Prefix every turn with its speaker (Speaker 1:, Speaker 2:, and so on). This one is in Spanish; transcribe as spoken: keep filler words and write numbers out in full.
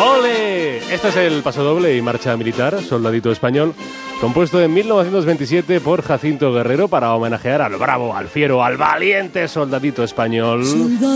Speaker 1: ¡Ole! Este es el pasodoble y marcha militar, Soldadito Español, compuesto en mil novecientos veintisiete por Jacinto Guerrero para homenajear al bravo, al fiero, al valiente soldadito español.